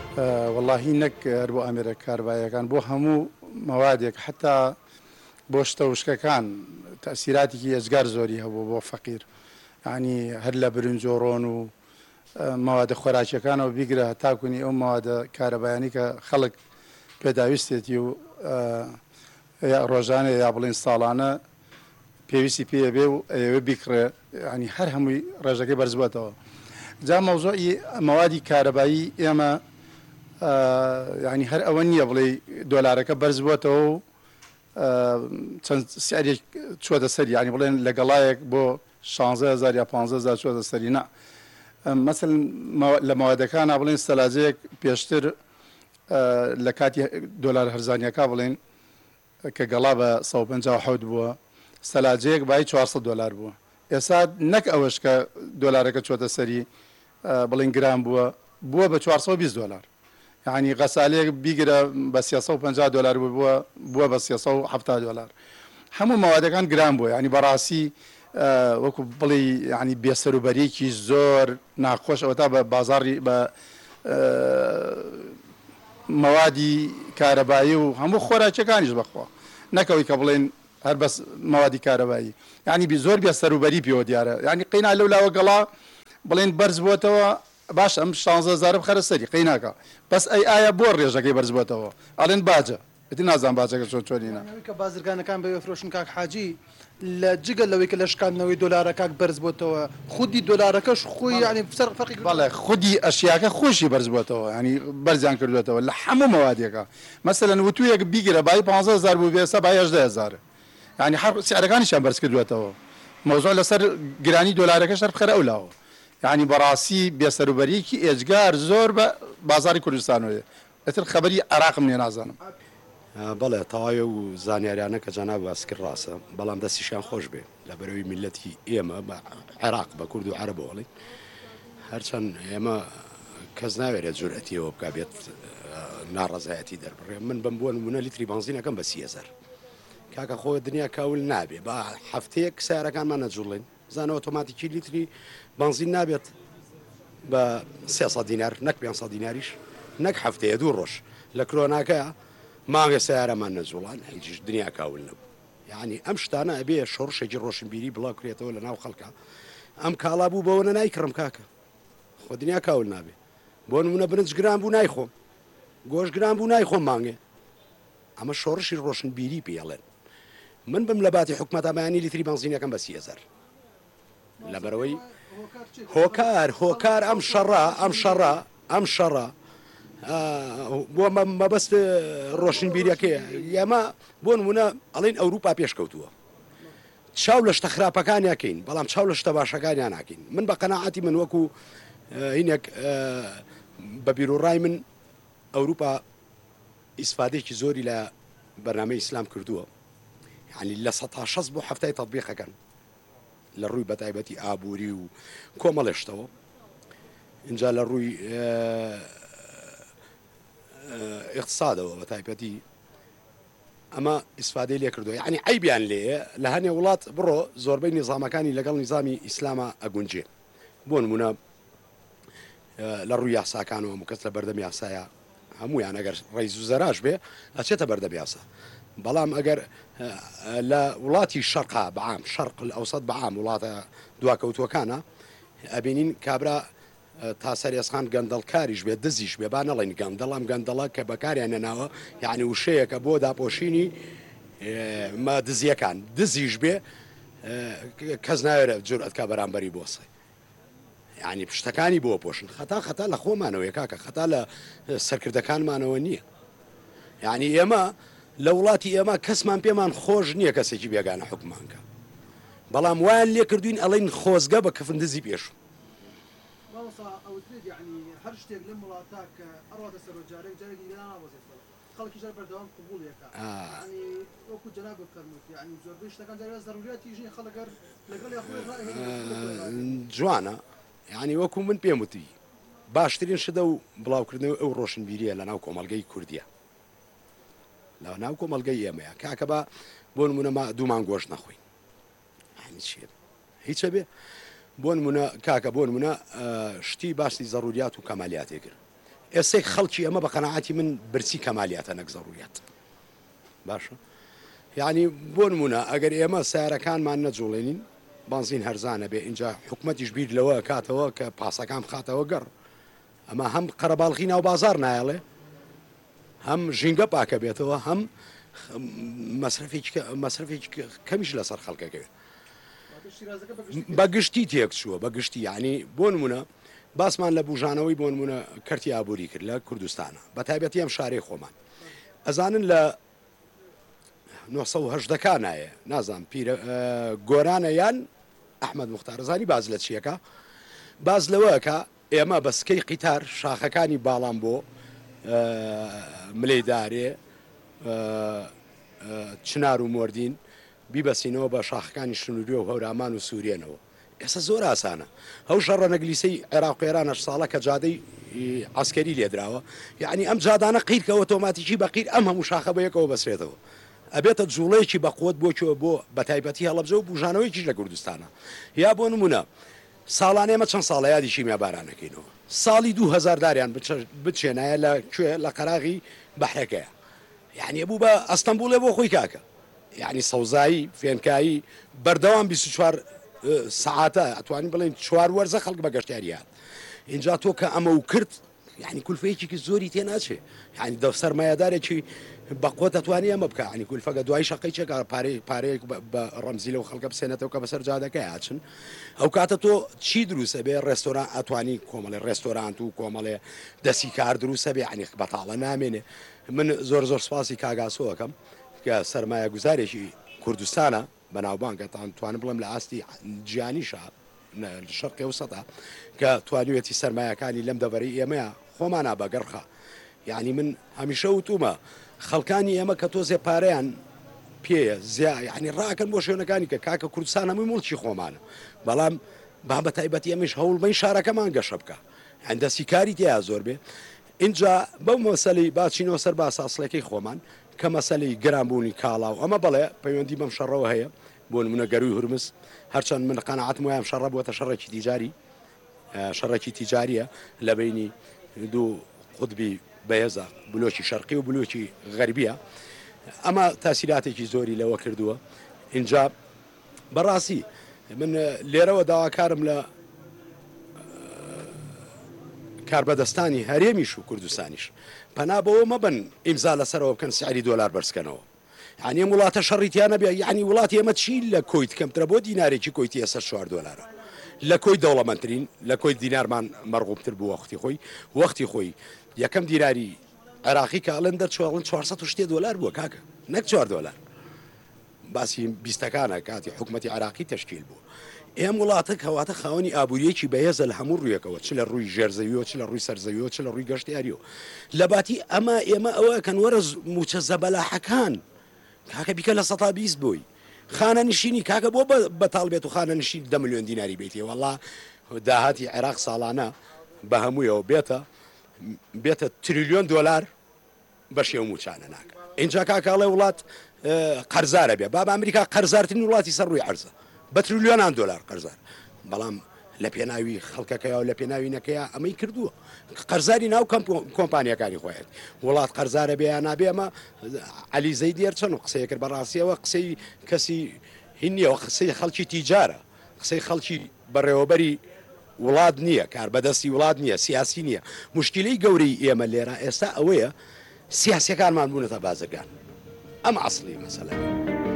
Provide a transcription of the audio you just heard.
واللهی نەک هەر بۆ ئەمێرە کاربایەکان بۆ هەموو مەوادێک حتا بۆ شتە وشکەکان تەسیراتێکی ئەجگار زۆری هەبوو بۆ فەقیر یعنی هەر لە برنجۆڕۆن و مەوادە خۆراکیەکانەوە بیگرە تاکوونی ئەو مەوادە کارەبایانی کە خەڵک پێداویستێتی و ڕۆژانە یا بڵین ساڵانە پێویستی پێ بێ و ئەوێ بیکڕێ ینی هەر هەمووی ڕێژەکەی بەرزبووەتەوە. جا مەوزوعی مەوادی کارەبایی ئێمە ینی هەر ئەوە نییە بڵێ دۆلارەکە بەرز بووەتەوە و چەند سیارێک چووەتە سەری ینی بڵێن لەگەڵایەک بۆ 16,000 یا 15,000 چووەتە سەری نا مەسەڵەن لە مەوادەکانە بڵێن سەلاجەیەک پێشتر لە کاتی دۆلار هەرزانیەکە بڵێن کە گەڵا بە 157 بووە سەلاجەیەک بای 400 دلار بووە. ئێستا نەک ئەوەش کە دۆلارەکە چۆتە سەری بڵین گران بووە بە 420 دلار یعنی غەسالەیەک بیگرە بە 350 دلار بووە بە 370 دلار. هەموو مەوادەکان گران بووە ینی بەڕاستی وەکو بڵی ینی بێسەروبەرێکی زۆر ناخۆش ئەوە تا بە بازاڕی بە مەوادی کارەبایی و هەموو خۆراکیەکانیش بەخوا نەکەوەی کە بڵێن هەر بەس مەوادی کارەبایی ینی زۆر بێسەروبەری پێوە دیارە ینی قەینا لەولاوە گەڵا بڵێن بەرز بووەتەوە باش ئەم 16,000 بخەرە سەری قەیناکە بەس ئایا بۆ ڕێژەکەی بەرز بووەتەوە ئەڵێن باجە ئەتی نازان باجەکە چۆنینە کە بازرگانەکان بەوێ فرۆشن کاک حاجی لە جگە لەوەی کە لە شکاندنەوەی دۆلارەکە بەرز بووەتەوە خودی دۆلارەکەش خۆی ینی فەرقی بەڵێ خودی ئەشیاکە خۆشی بەرز بووەتەوە ینی بەرزیان کردوێتەوە لە هەموو مەوادێکە مەسەلەن وتوویەک بیگرە بای 15,000 بوو بێ ئێستا بای 18,000 ینی هەر سیارەکانیشیان بەرز کردوێتەوە مەوزوع لەسەر گرانی دۆلارەکەش هەر بخەرە ئەولاوە ینی بەڕاستی بێسەروبەریەکی ئێجگار زۆر بە بازاری کوردستانەوەیە ئەتر خەبەری عێراقم لێ نازانم. بەڵێ تەواوی و زانیاریانە کە جەناب باسکرد ڕاستە بەڵام دەستیشان خۆش بێ لە بەرەوەی میلەتی ئێمە بە عێراق بە کورد و عەرەب وڵی هەرچەند ئێمە کەس ناوێرێت جورئەتیەوە بکا بێت ناڕەزایەتی دەربڕێ من بم بووە نمونە لیتری بەنزینەکەم بە 30,000 کاکە خۆ دنیا کاول نابێ بە هەفتەیەک سیارەکانمان نەجوڵێن زانە ئۆتۆماتیکی لیتری بەنزین نابێت بە 300 دینار نەک 500 دیناریش نەک هەفتەیە دوو ڕۆژ لە کرۆناکە ماگە سیارەمان نەجوڵان هیچیش دنیا کاول نەبوو یعنی ئەم شتانە ئەبێ شۆڕشێکی ڕۆشنبیری بڵاو کرێتەوە لە ناو خەڵکە ئەم کاڵا بوو بەوە نایکڕم کاکە خۆ دنیا کاول نابێ بۆ نمونە برنج گران بوو نایخۆم گۆشت گران بوو نایخۆم مانگێ ئەمە شۆڕشی ڕۆشنبیری پێڵێن من بم لە باتی حکومەتە بەیانی لیتری بەنزینەکەم بە 30,000 لەبەرەوەی هۆکار ئەم شەڕە بۆ مەبەست ڕۆشنبیریەکەیە ئێمە بۆ نمونە ئەڵێن ئەوروپا پێشکەوتووە چاو لە شتە خراپەکانیاکەین بەڵام چاو لە شتە باشەکانیان ناکەین من بە قەناعەتی من وەکو هینێک بە بیرۆڕای من ئەوروپا ئیسفادێکی زۆری لە بەرنامەی ئیسلام کردووە یعنی لە 16 بۆ هەفتای تەطبیقەکەن لە ڕووی بەتایبەتی ئابووری و کۆمەڵێشتەوە اینجا لە ڕووی اقتصادەوە بە تایبەتی ئەمە ئیسفادەی لێ کردو یعنی عیبیان لێ لە هەنێ وڵات بڕۆ زۆربەی نیزامەکانی لەگەڵ نیزامی ئیسلامە ئەگونجێ بۆ نمونە لە ڕووی یاساکانەوە مکەس لە بەردەم یاسایە هەمویان ئەگەر ڕێیز و زەراش بێ ئەچێتە بەردەم یاسا بەڵام ئەگەر لە وڵاتی شەرقا بەعام شەرق ئەوسەد بەعام وڵاتە دواکەوتوەکانە ئەبینین کابرا تا سەرێسخان گەندەڵکاریش بێت دزیش بێ با نەڵێن گەندەڵ ئەم گەندەڵە کە بەکاریان نەناوە یعنی وشەیەکە بۆ داپۆشینی دزیەکان دزیش بێ کەس ناوێرە جورئەتکە بەرامبەری بۆسێ یعنی پشتەکانی بۆ پۆشن خەتا لە خۆمانەوەی کاکە خەتا لە سەرکردەکانمانەوە نییە یعنی ئێمە لە وڵاتی ئێمە کەسمان پێمان خۆش نییە کەسێکی بێگانە حکومانکە بەڵام وایان لێ کردوین ئەڵێن خۆزگە بە کەفندزی پێشوو هەر شتێک لەم وڵاتە کە ئەڕاتە سەرۆجارێک جارێکی ناوەزێت خەڵکی ژەر بەردەوام قبوڵیەکە وەکو جەناب فەرمووت یعنی زۆربەی شتەکان جارێ زەروریاتی ژنی خەڵەگەر لەگەڵ جوانە یعنی وەکو من پێم وتی باشترین شدە و بڵاوکردنەوە ئەو ڕۆشنبیریە لە ناو کۆمەلگەی کوردیە لە ناو کۆمەلگەی ئێمەیە کاکە بە بۆ نمونە ما دوومان گۆشت نەخۆین هیچە بێ بۆ نمونە کاکە بۆ نمونە شتی باسی زەروریات و کەمالیاتێ کرد ئێسێک خەڵکی ئەمە بە قەناعەتی من برسی کەمالیاتە نەک زەڕوریات باشە یعنی بۆ نمونە ئەگەر ئێمە سیارەکانمان نەجوڵێنین بانزین هەرزانە بێ اینجا حکومەتیش بیر لەوە کاتەوە کە پاسەکان بخاتەوە گەڕ ئەمە هەم قەرەباڵغی ناو بازار نایڵێ هەم ژینگە پاکە بێتەوە هەم مەسرفێکی کەمیش لەسەر خەڵکەکەوێت بەگشتی تێک چووە بەگشتی یعنی بۆ نمونە باسمان لە بوژانەوەی بۆ نمونە کەرتی ئابووری کرد لە کوردستانە بە تایبەتی ئەم شارەی خۆمان ئەزانن لە 1970 نایە نازانم گۆرانە یان ئەحمەد موختارزانی باز لە چیەکە باز لەوەکە ئێمە بەسکەی قیتار شاخەکانی باڵام بۆ ملەیدارێ چنار و مردین بیبەسینەوە بە شاخەکانی شنووری و هەورامان و سوورێنەوە ئێستا زۆر ئاسانە ئەو شەڕە نەگلیسەی عێراق و ئێران 8 ساڵە کە جادەی عسکەری لێدراوە یعنی ئەم جادانە قیرکە ئۆتۆماتیکی بەقیر ئەم هەموو شاخە بە یەکەوە بەسرێتەوە ئەبێتە جوڵەیەکی بەقوت بۆکیەوە بۆ بە تایبەتی هەڵەبجە و بوژانەوەیکیش لە کوردستانە یا بۆ نمونە ساڵانە ئێمە چەند ساڵە یادی شیمیابارانەکەینەوە ساڵی 2000 داریان بچێنایە لەکوێ لە قەراغی بەحرەکەیە یعنی بوو بە ئەستەمبوڵێ بۆ خۆی کاکە یعنی سەوزایی فێنکایی بەردەوام 24 ساعتە ئەتوانین بڵێن 4 وەرزە خەڵک بە گەشتیاریات اینجا تۆ کە ئەمە و کرد یعنی کولفەیەکی زۆری تێ ناچێ یعنی دە سەرمایه‌دارێکی بەقوت ئەتوانی ئەمە بکە ینی کولفەکە دوای شەقەی چێک پارەیەک بە ڕەمزی لەو خەڵکە بسێنێتەوە کە بەسەر جادەکە یاچن ئەو کاتە تۆ چی دروستە بێ ڕێستۆران ئەتوانی کۆمەڵێ ڕێستۆرانت و کۆمەڵێ دەستی کار دروستە بێ ینی بەتاڵە نامێنێ من زۆر سپاسی کاگاسۆەکەم کە سەرمایە گوزارێکی کوردستانە بەناوبانگەتان توانم بڵم لە ئاستی گیانیشە شەرقی وسەدا کە توانیوێتی سەرمایەکانی لەم دەبەرەی ئێمەیە خۆمانە بەگەڕخە یعنی من هەمیشە وتومە خەڵکانی ئێمە کە تۆزێ پارەیان پێیە یعنی ڕاکەن بۆ شوێنەکانی کە کاکە کوردستان هەمووی مڵکی خۆمانە بەڵام با بە تایبەتی ئەمیش هەوڵبەی شارەکەمان گەشە بکە هەندەسی کاری تیا زۆر بێ اینجا بەو مەسەلەی باچینەوە سەر با ساسڵەکەی خۆمان کە مەسەلەی گرانبوونی کاڵاو ئەمە بڵێ پەیوەندی بەم شەڕەوە هەیە بۆ نمونە گەروی هورمز هەرچەند من قەناعەتم وایە شەڕە بووەتە شەڕێکی تیجاریە لە بینی دوو قوتبی بەهێزە بلۆکی شەرقی و بلۆکی غەربیە ئەمە تاسیراتێکی زۆری لەوە کردووە اینجا بەڕاستی من لێرەوە داواکارم لە کاربەدەستانی هەرێمیش و کوردستانیش پەنا بەوە مەبن ئیمزا لەسەرەوە بکەن سعری دۆلار بەرزکەنەوە یعنی وڵاتە شەڕیتیانە بێ یعنی وڵاتی ئێمە چی لە کۆیت کەمترە بۆ دینارێکی کۆیتی ئێستا 4 دۆلارە لە کۆی دەوڵەمەندترین لە کۆی دینارمان مەرغوبتر بوو وەختی خۆی یەکەم دیراری عێراقی کاڵێن دەرچۆڵن 400 دۆلار بووە کاکە نەک 4 دۆلار باسی بیستەکانە کاتی حکومەتی عێراقی تەشکیل بوو ئێم وڵاتە کەواتە خاوەنی ئابوووریەکی بەهێزە لە هەموو ڕوویەکەوە چ لە ڕووی ژێرزەویەوە چ لە ڕووی سەرزەویەوە چ لە ڕووی گەشتیاریەوە لە باتی ئەمە ئێمە ئەوە کەن وەرە موچە زەبەلاحەکان کاکە بیکە لە 120 بووی خانە نشینی کاکە بۆ بەتاڵ بێت و خانە نشین 10 ملیۆن دیناری بێتی وەڵا داهاتی عێراق ساڵانە بە هەموویەوە بێتە تریلیۆن دۆلار بە شێو موچانە ناکە اینجا کاکاڵێ وڵات قەرزارە بێ با ئەمریکا قەرزارترین وڵاتی سەر ڕووی عەرزە بە تریلیۆنان دۆلار قەرزار بەڵام لە پێناوی خەڵکەکەیەوە لە پێناوی نەکەیە ئەمەی کردووە قەرزاری ناو کۆمپانیەکانی خۆیت وڵات قەرزارە بێ یان نابێ ئەمە عەلیزەی دێر چەند و قسەیە کرد بەڕاستیەوە قسەی کەسی هین نییە قسەی خەڵکی تیجارە قسەی خەڵکی بەڕێوەبەری وڵات نییە کاربەدەستی وڵات نییە سیاسی نییە مشکلەی گەورەی ئێمە لێرە ئێستا ئەوەیە سیاسیەکانمان بوونەتە بازرگان ئەم ئەسڵی مەسەلە